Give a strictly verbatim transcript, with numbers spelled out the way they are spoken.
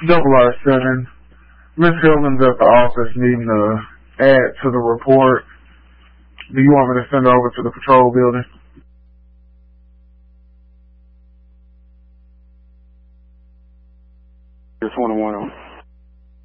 Double R seven. Miss Hillman's at the office needing to add to the report. Do you want me to send her over to the patrol building? Just one on one.